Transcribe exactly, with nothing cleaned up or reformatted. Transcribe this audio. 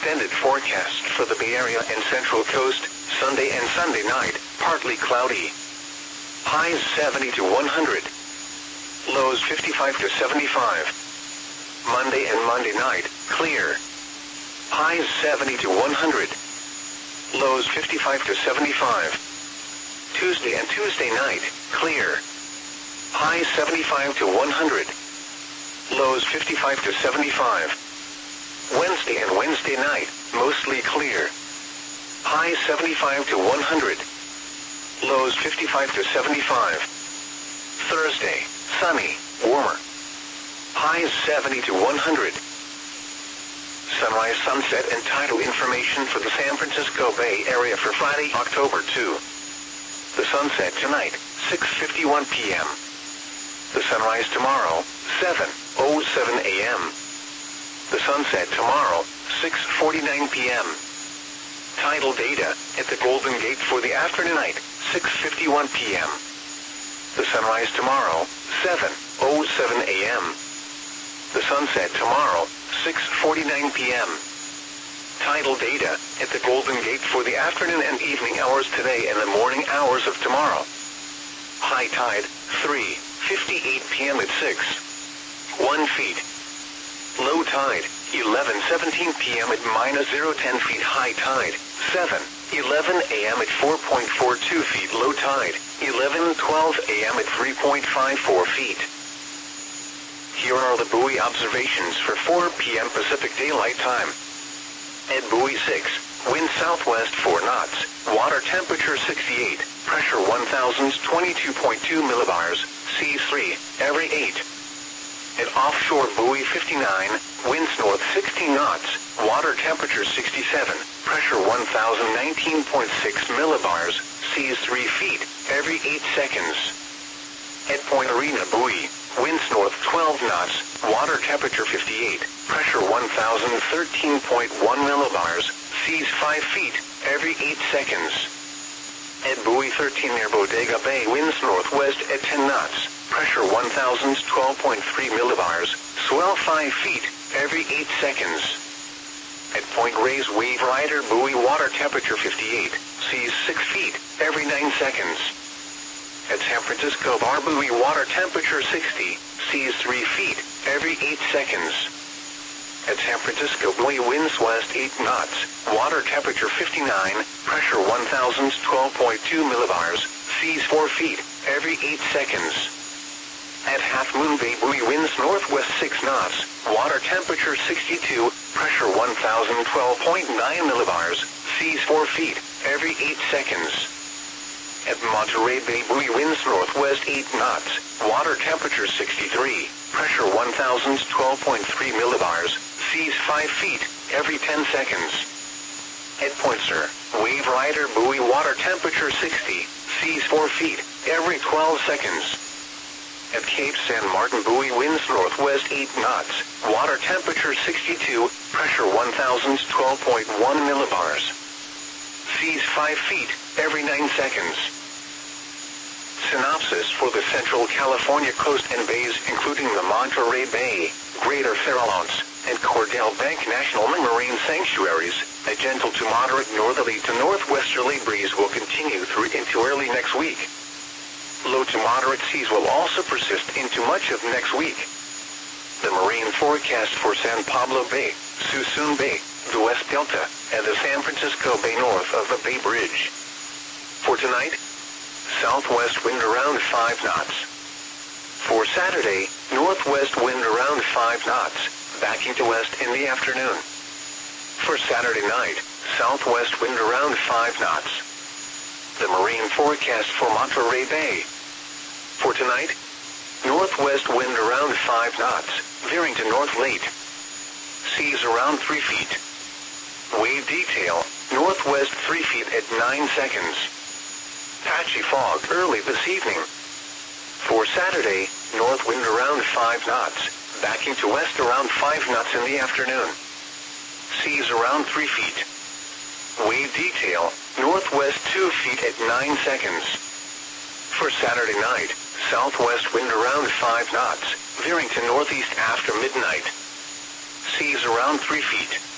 extended forecast for the Bay Area and Central Coast, Sunday and Sunday night, partly cloudy. Highs seventy to one hundred. Lows fifty-five to seventy-five. Monday and Monday night, clear. Highs seventy to one hundred. Lows fifty-five to seventy-five. Tuesday and Tuesday night, clear. Highs seventy-five to one hundred. Lows fifty-five to seventy-five. Wednesday and Wednesday night, mostly clear. Highs seventy-five to one hundred. Lows fifty-five to seventy-five. Thursday, sunny, warmer. Highs seventy to one hundred. Sunrise, sunset, and tidal information for the San Francisco Bay Area for Friday, October second. The sunset tonight, six fifty-one p m The sunrise tomorrow, seven oh seven a m The sunset tomorrow, six forty-nine p m Tidal data at the Golden Gate for the afternoon night, six fifty-one p m The sunrise tomorrow, seven oh seven a m The sunset tomorrow, six forty-nine p m Tidal data at the Golden Gate for the afternoon and evening hours today and the morning hours of tomorrow. High tide, three fifty-eight p m at six one feet. Low tide, eleven seventeen p m at minus zero ten feet. High tide, seven eleven a m at four point four two feet. Low tide, eleven twelve a m at three point five four feet. Here are the buoy observations for four p m Pacific Daylight Time. At buoy six, wind southwest four knots, water temperature sixty-eight, pressure one thousand twenty-two point two millibars, seas three, every eight. At offshore buoy fifty-nine, winds north sixteen knots, water temperature sixty-seven, pressure one thousand nineteen point six millibars, seas three feet, every eight seconds. At Point Arena buoy, winds north twelve knots, water temperature fifty-eight, pressure one thousand thirteen point one millibars, seas five feet, every eight seconds. At buoy thirteen near Bodega Bay, winds northwest at ten knots, pressure one thousand twelve point three millibars, swell five feet, every eight seconds. At Point Reyes Wave Rider buoy, water temperature fifty-eight, seas six feet, every nine seconds. At San Francisco Bar buoy, water temperature sixty, seas three feet, every eight seconds. At San Francisco buoy, winds west eight knots, water temperature fifty-nine, pressure one thousand twelve point two millibars, seas four feet, every eight seconds. At Half Moon Bay buoy, winds northwest six knots, water temperature sixty-two, pressure one thousand twelve point nine millibars, seas four feet, every eight seconds. At Monterey Bay buoy, winds northwest eight knots, water temperature sixty-three, pressure one thousand twelve point three millibars, seas five feet, every ten seconds. At Point Sur, Wave Rider buoy, water temperature sixty, seas four feet, every twelve seconds. At Cape San Martin buoy, winds northwest eight knots, water temperature sixty-two, pressure one thousand twelve point one millibars. Seas five feet, every nine seconds. Synopsis for the Central California coast and bays, including the Monterey Bay, Greater Farallones, and Cordell Bank National Marine Sanctuaries. A gentle to moderate northerly to northwesterly breeze will continue through into early next week. Low to moderate seas will also persist into much of next week. The marine forecast for San Pablo Bay, Suisun Bay, the West Delta, and the San Francisco Bay north of the Bay Bridge. For tonight, southwest wind around five knots. For Saturday, northwest wind around five knots, backing to west in the afternoon. For Saturday night, southwest wind around five knots. The marine forecast for Monterey Bay. For tonight, northwest wind around five knots, veering to north late. Seas around three feet. Wave detail, northwest three feet at nine seconds. Patchy fog early this evening. For Saturday, north wind around five knots, backing to west around five knots in the afternoon. Seas around three feet. Wave detail, northwest two feet at nine seconds. For Saturday night, southwest wind around five knots, veering to northeast after midnight. Seas around three feet.